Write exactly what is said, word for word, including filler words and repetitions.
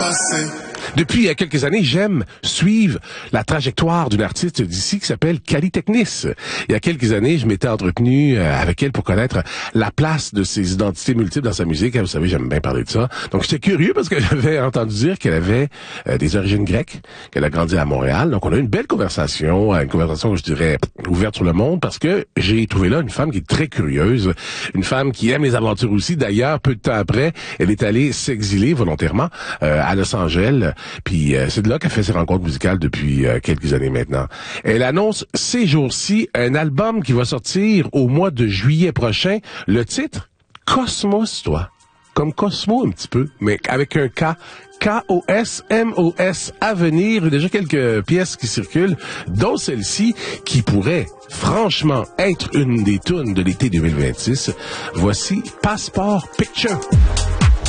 passé. Depuis quelques années, j'aime suivre la trajectoire d'une artiste d'ici qui s'appelle Cali Technis. Il y a quelques années, je m'étais entretenu avec elle pour connaître la place de ses identités multiples dans sa musique. Vous savez, j'aime bien parler de ça. Donc, j'étais curieux parce que j'avais entendu dire qu'elle avait euh, des origines grecques, qu'elle a grandi à Montréal. Donc, on a eu une belle conversation, une conversation, je dirais, ouverte sur le monde parce que j'ai trouvé là une femme qui est très curieuse, une femme qui aime les aventures aussi. D'ailleurs, peu de temps après, elle est allée s'exiler volontairement euh, à Los Angeles. Puis euh, c'est de là qu'elle fait ses rencontres musicales depuis euh, quelques années maintenant. Elle annonce ces jours-ci un album qui va sortir au mois de juillet prochain. Le titre, Cosmos, toi. Comme Cosmo un petit peu, mais avec un K. K O S M O S à venir. Il y a déjà quelques pièces qui circulent, dont celle-ci qui pourrait franchement être une des tunes de l'été deux mille vingt-six. Voici Passport Picture.